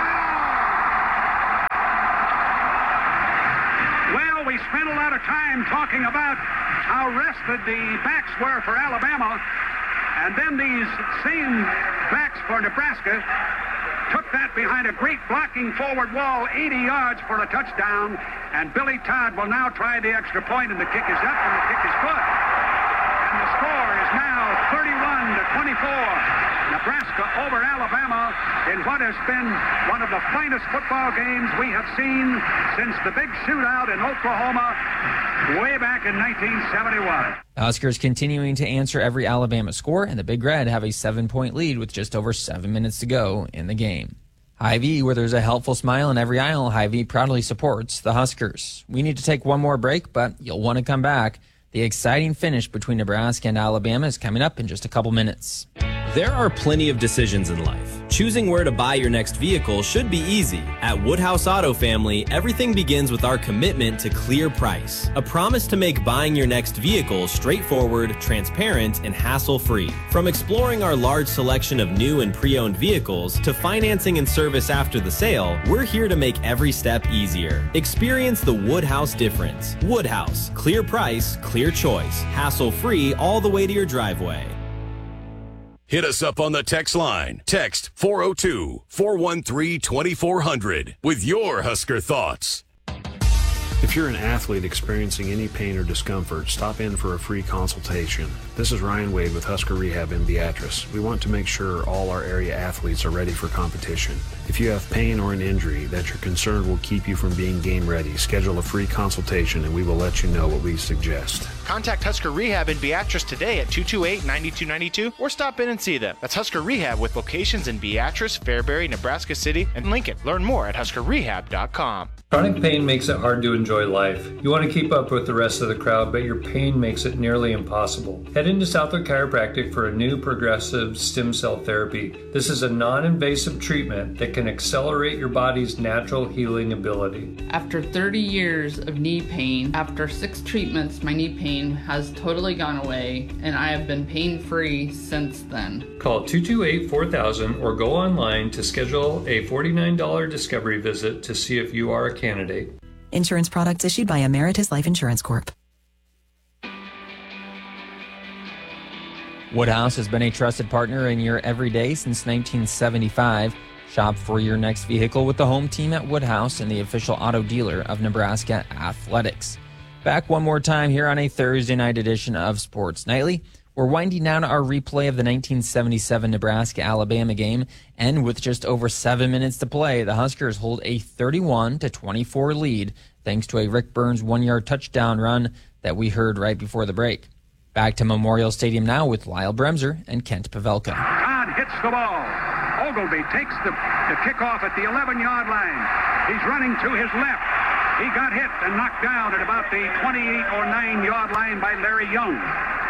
Well, we spent a lot of time talking about how rested the backs were for Alabama. And then these same backs for Nebraska took that behind a great blocking forward wall, 80 yards for a touchdown. And Billy Todd will now try the extra point, and the kick is up, and the kick is good. And the score is now 31-24. Nebraska over Alabama in what has been one of the finest football games we have seen since the big shootout in Oklahoma way back in 1971. The Huskers continuing to answer every Alabama score, and the Big Red have a 7-point lead with just over 7 minutes to go in the game. Hy-Vee, where there's a helpful smile in every aisle, Hy-Vee proudly supports the Huskers. We need to take one more break, but you'll want to come back. The exciting finish between Nebraska and Alabama is coming up in just a couple minutes. There are plenty of decisions in life. Choosing where to buy your next vehicle should be easy. At Woodhouse Auto Family, everything begins with our commitment to clear price. A promise to make buying your next vehicle straightforward, transparent, and hassle-free. From exploring our large selection of new and pre-owned vehicles to financing and service after the sale, we're here to make every step easier. Experience the Woodhouse difference. Woodhouse, clear price, clear choice. Hassle-free all the way to your driveway. Hit us up on the text line. Text 402-413-2400 with your Husker thoughts. If you're an athlete experiencing any pain or discomfort, stop in for a free consultation. This is Ryan Wade with Husker Rehab in Beatrice. We want to make sure all our area athletes are ready for competition. If you have pain or an injury that you're concerned will keep you from being game ready, schedule a free consultation and we will let you know what we suggest. Contact Husker Rehab in Beatrice today at 228-9292 or stop in and see them. That's Husker Rehab with locations in Beatrice, Fairbury, Nebraska City, and Lincoln. Learn more at huskerrehab.com. Chronic pain makes it hard to enjoy life. You want to keep up with the rest of the crowd, but your pain makes it nearly impossible. Head into Southwood Chiropractic for a new progressive stem cell therapy. This is a non-invasive treatment that can accelerate your body's natural healing ability. After 30 years of knee pain, after 6 treatments, my knee pain has totally gone away, and I have been pain-free since then. Call 228-4000 or go online to schedule a $49 discovery visit to see if you are a candidate. Insurance products issued by Emeritus Life Insurance Corp. Woodhouse has been a trusted partner in your everyday since 1975. Shop for your next vehicle with the home team at Woodhouse and the official auto dealer of Nebraska Athletics. Back one more time here on a Thursday night edition of Sports Nightly. We're winding down our replay of the 1977 Nebraska-Alabama game, and with just over 7 minutes to play, the Huskers hold a 31-24 lead thanks to a Rick Burns 1-yard touchdown run that we heard right before the break. Back to Memorial Stadium now with Lyle Bremser and Kent Pavelka. Todd hits the ball. Ogilvy takes the kickoff at the 11-yard line. He's running to his left. He got hit and knocked down at about the 28 or 9-yard line by Larry Young.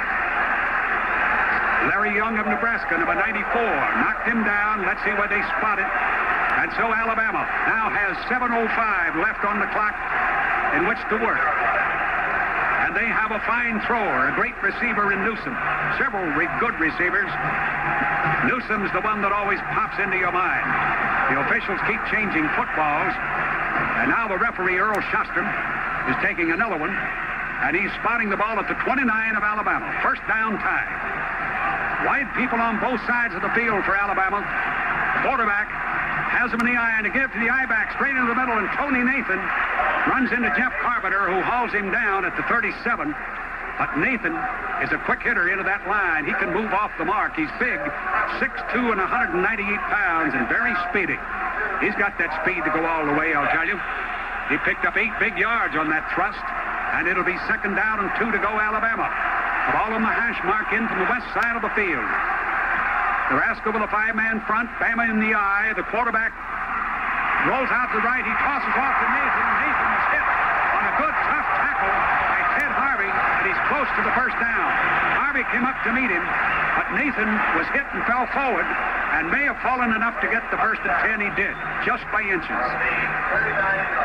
Larry Young of Nebraska, number 94, knocked him down. Let's see where they spot it. And so Alabama now has 7:05 left on the clock in which to work. And they have a fine thrower, a great receiver in Newsom. Several good receivers. Newsom's the one that always pops into your mind. The officials keep changing footballs. And now the referee, Earl Shostrom, is taking another one. And he's spotting the ball at the 29 of Alabama. First down tie. Wide people on both sides of the field for Alabama. Quarterback has him in the eye, and to give to the I-back straight into the middle, and Tony Nathan runs into Jeff Carpenter, who hauls him down at the 37. But Nathan is a quick hitter into that line. He can move off the mark. He's big, 6'2" and 198 pounds, and very speedy. He's got that speed to go all the way, I'll tell you. He picked up 8 big yards on that thrust, and it'll be second down and 2 to go, Alabama. Ball on the hash mark in from the west side of the field. Nebraska with a 5-man front. Bama in the eye. The quarterback rolls out to the right. He tosses off to Nathan. Nathan is hit on a good, tough tackle by Ted Harvey, and he's close to the first down. Harvey came up to meet him, but Nathan was hit and fell forward and may have fallen enough to get the first and 10. He did, just by inches.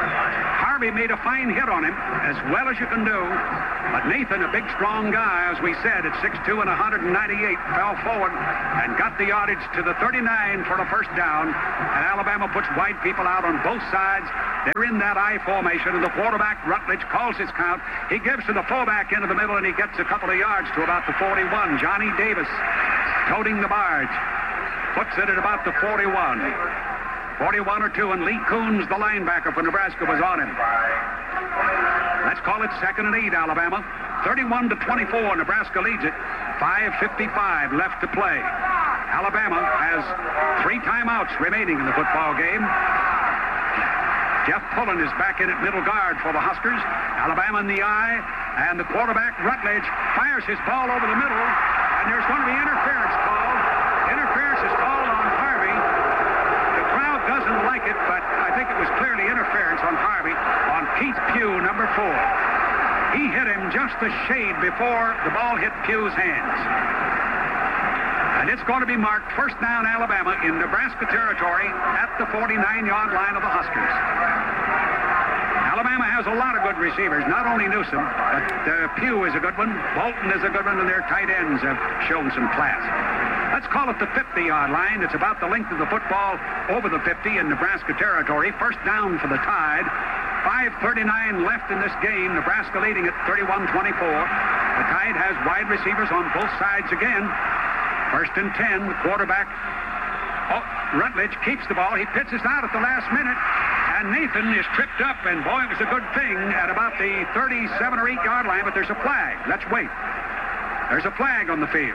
Harvey made a fine hit on him, as well as you can do. But Nathan, a big, strong guy, as we said, at 6'2" and 198, fell forward and got the yardage to the 39 for the first down. And Alabama puts wide people out on both sides. They're in that I formation, and the quarterback, Rutledge, calls his count. He gives to the fullback into the middle, and he gets a couple of yards to about the 41. Johnny Davis, toting the barge, puts it at about the 41. 41 or 2, and Lee Coons, the linebacker for Nebraska, was on him. Let's call it 2nd and 8, Alabama. 31-24, Nebraska leads it. 5:55 left to play. Alabama has 3 timeouts remaining in the football game. Jeff Pullen is back in at middle guard for the Huskers. Alabama in the eye, and the quarterback, Rutledge, fires his ball over the middle, and there's going to be interference called. Interference is called on Harvey. The crowd doesn't like it, but I think it was clearly interference on Harvey, on Keith Pugh, number 4. He hit him just a shade before the ball hit Pugh's hands. And it's going to be marked first down, Alabama, in Nebraska territory at the 49-yard line of the Huskers. Alabama has a lot of good receivers, not only Newsom, but Pugh is a good one, Bolton is a good one, and their tight ends have shown some class. Let's call it the 50-yard line. It's about the length of the football over the 50 in Nebraska territory. First down for the Tide. 5:39 left in this game. Nebraska leading at 31-24. The Tide has wide receivers on both sides again. First and 10, the quarterback, Rutledge, keeps the ball. He pitches out at the last minute, and Nathan is tripped up, and boy, it was a good thing at about the 37 or 8-yard line, but there's a flag. Let's wait. There's a flag on the field.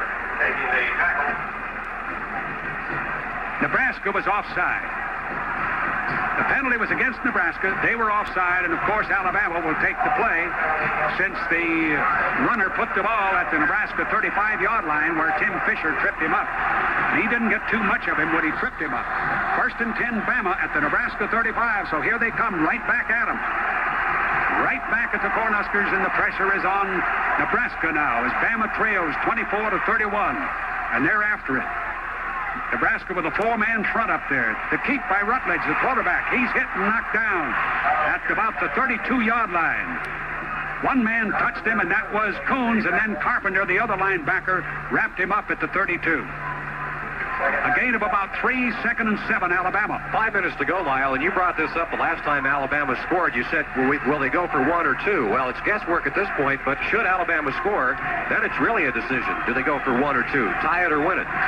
Nebraska was offside. The penalty was against Nebraska. They were offside, and of course Alabama will take the play since the runner put the ball at the Nebraska 35-yard line where Tim Fisher tripped him up. And he didn't get too much of him when he tripped him up. First and 10, Bama at the Nebraska 35, so here they come right back at him. Right back at the Cornhuskers, and the pressure is on Nebraska now as Bama trails 24-31, and they're after it. Nebraska with a 4-man front up there. The keep by Rutledge, the quarterback. He's hit and knocked down at about the 32-yard line. One man touched him, and that was Coons, and then Carpenter, the other linebacker, wrapped him up at the 32. A gain of about 3, 2nd and 7, Alabama. 5 minutes to go, Lyle, and you brought this up the last time Alabama scored. You said, will they go for 1 or 2? Well, it's guesswork at this point, but should Alabama score, then it's really a decision. Do they go for 1 or 2? Tie it or win it?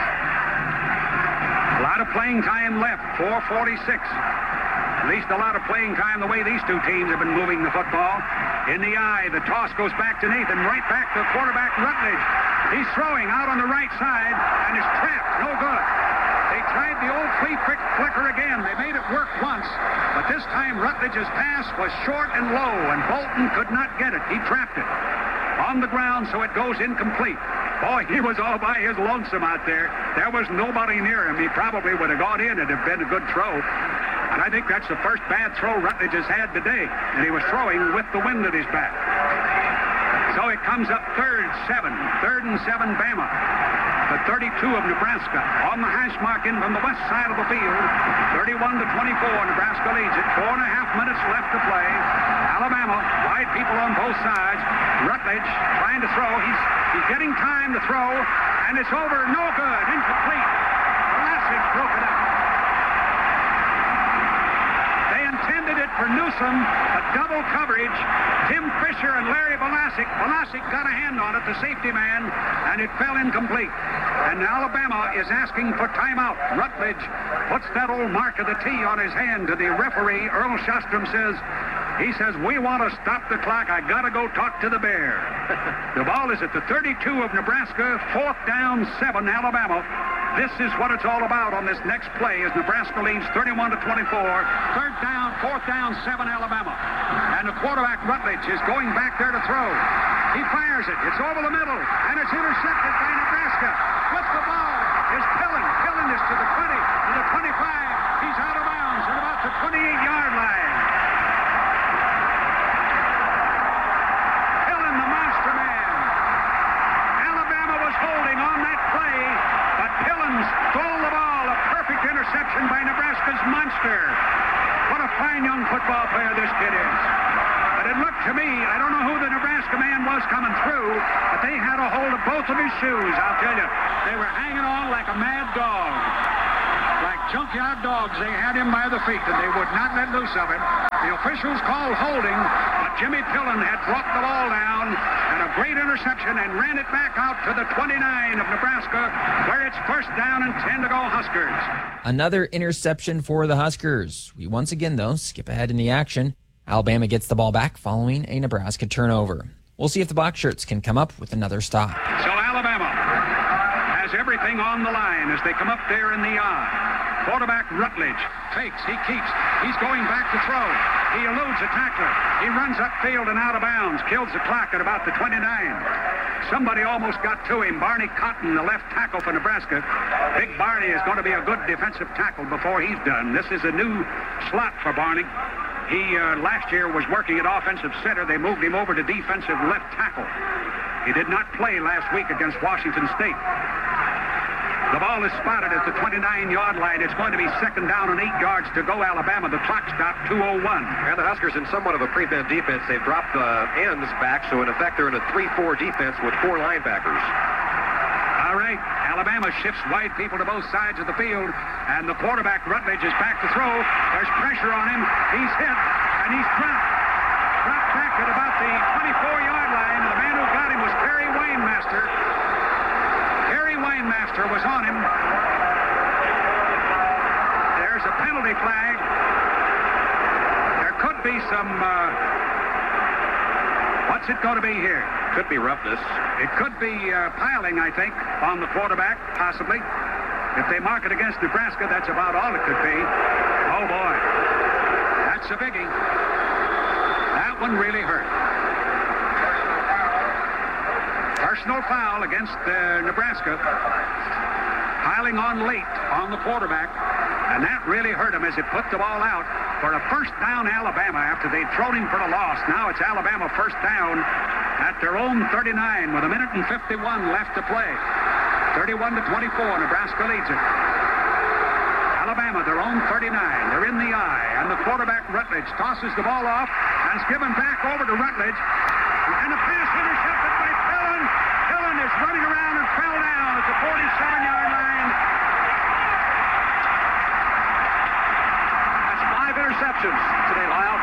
A lot of playing time left, 4:46. At least a lot of playing time the way these two teams have been moving the football. In the eye, the toss goes back to Nathan, right back to quarterback Rutledge. He's throwing out on the right side and is trapped, no good. They tried the old flea flicker again. They made it work once, but this time Rutledge's pass was short and low, and Bolton could not get it. He trapped it on the ground, so it goes incomplete. Boy, he was all by his lonesome out there. There was nobody near him. He probably would have gone in and have been a good throw. And I think that's the first bad throw Rutledge has had today. And he was throwing with the wind at his back. So it comes up 3rd and 7, Bama. The 32 of Nebraska on the hash mark in from the west side of the field. 31-24, Nebraska leads it. 4.5 minutes left to play. Alabama, wide people on both sides. Rutledge trying to throw. He's getting time to throw, and it's over. No good. Incomplete. Vlasic broke it up. They intended it for Newsom, a double coverage. Tim Fisher and Larry Vlasic. Vlasic got a hand on it, the safety man, and it fell incomplete. And Alabama is asking for timeout. Rutledge puts that old mark of the T on his hand to the referee. Earl Shostrom says, we want to stop the clock. I got to go talk to the Bear. The ball is at the 32 of Nebraska. 4th down, 7, Alabama. This is what it's all about on this next play as Nebraska leads 31-24. 3rd down, 4th down, 7, Alabama. And the quarterback, Rutledge, is going back there to throw. He fires it. It's over the middle, and it's intercepted by Nebraska. With the ball is Pillen. Pillen is to the 20, to the 25. He's out of bounds at about the 28-yard line. Stole the ball, a perfect interception by Nebraska's monster. What a fine young football player this kid is. But it looked to me, I don't know who the Nebraska man was coming through, but they had a hold of both of his shoes, I'll tell you. They were hanging on like a mad dog. Like junkyard dogs, they had him by the feet, and they would not let loose of him. The officials called holding, but Jimmy Pillen had brought the ball down, and a great interception, and ran it back out to the 29 of Nebraska, where it's first down and 10 to go Huskers. Another interception for the Huskers. We once again, though, skip ahead in the action. Alabama gets the ball back following a Nebraska turnover. We'll see if the Black Shirts can come up with another stop. So Alabama has everything on the line as they come up there in the eye. Quarterback Rutledge fakes, he keeps, he's going back to throw. He eludes a tackler. He runs upfield and out of bounds, kills the clock at about the 29. Somebody almost got to him. Barney Cotton, the left tackle for Nebraska. Big Barney is going to be a good defensive tackle before he's done. This is a new slot for Barney. He last year was working at offensive center. They moved him over to defensive left tackle. He did not play last week against Washington State. The ball is spotted at the 29-yard line. It's going to be second down and 8 yards to go, Alabama. The clock stopped 2:01. And the Huskers in somewhat of a prevent defense. They've dropped the ends back, so in effect they're in a 3-4 defense with 4 linebackers. All right, Alabama shifts wide people to both sides of the field, and the quarterback, Rutledge, is back to throw. There's pressure on him. He's hit, and he's dropped. Dropped back at about the 24-yard line. The man who got him was Kerry Waymaster. Waymaster was on him. There's a penalty flag. There could be some, what's it going to be here? Could be roughness. It could be piling, I think, on the quarterback, possibly. If they mark it against Nebraska, that's about all it could be. Oh, boy. That's a biggie. That one really hurt. Personal foul against Nebraska. Piling on late on the quarterback. And that really hurt him as it put the ball out for a first down Alabama after they'd thrown him for the loss. Now it's Alabama first down at their own 39 with 1 minute and 51 left to play. 31-24, Nebraska leads it. Alabama, their own 39. They're in the eye. And the quarterback, Rutledge, tosses the ball off and is given back over to Rutledge. And the pass intercepted by Pillen. Pillen is running around and fell down at the 47-yard line. That's 5 interceptions today, Lyle.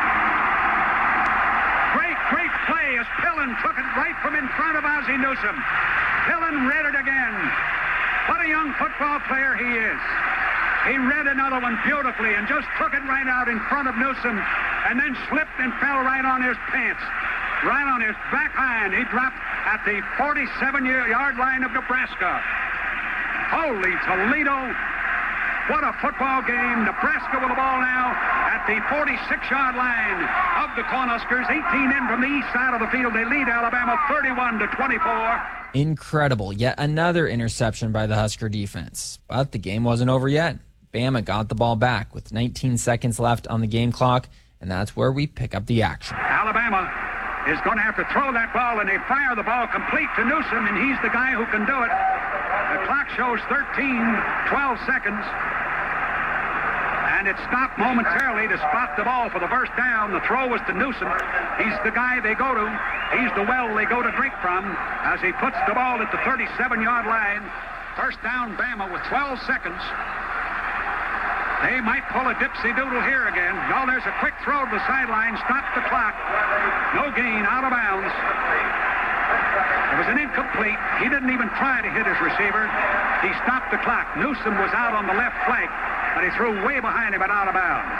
Great play as Pillen took it right from in front of Ozzie Newsome. Pillen read it again. What a young football player he is. He read another one beautifully and just took it right out in front of Newsome and then slipped and fell right on his pants. Right on his back hind. He dropped at the 47-yard line of Nebraska. Holy Toledo. What a football game. Nebraska with the ball now at the 46-yard line of the Cornhuskers. 18 in from the east side of the field. They lead Alabama 31-24. Incredible. Yet another interception by the Husker defense. But the game wasn't over yet. Bama got the ball back with 19 seconds left on the game clock, and that's where we pick up the action. Alabama is going to have to throw that ball, and they fire the ball complete to Newsome, and he's the guy who can do it. The clock shows 12 seconds. And it stopped momentarily to spot the ball for the first down. The throw was to Newsome. He's the guy they go to. He's the well they go to drink from as he puts the ball at the 37-yard line. First down, Bama with 12 seconds. They might pull a dipsy-doodle here again. No, there's a quick throw to the sideline. Stop the clock. No gain, out of bounds. It was an incomplete. He didn't even try to hit his receiver. He stopped the clock. Newsome was out on the left flank, but he threw way behind him and out of bounds.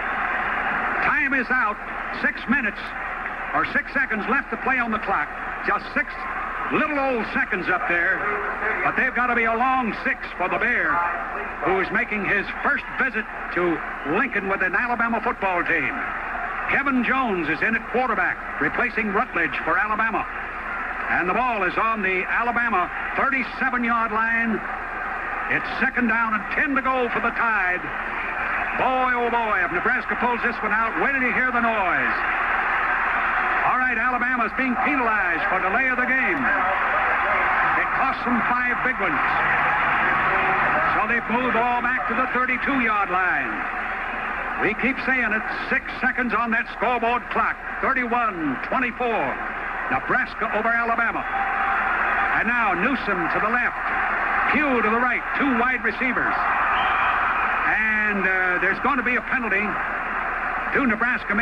Time is out. 6 minutes or 6 seconds left to play on the clock. Just 6 little old seconds up there, but they've got to be a long 6 for the Bear, who is making his first visit to Lincoln with an Alabama football team. Kevin Jones is in at quarterback, replacing Rutledge for Alabama. And the ball is on the Alabama 37-yard line. It's second down and 10 to go for the Tide. Boy, oh boy, if Nebraska pulls this one out, wait till you hear the noise. All right, Alabama's being penalized for delay of the game. It cost them 5 big ones. So they've moved the ball back to the 32-yard line. We keep saying it. 6 seconds on that scoreboard clock. 31-24. Nebraska over Alabama. And now Newsom to the left. Pugh to the right. 2 wide receivers. And there's going to be a penalty to Nebraska.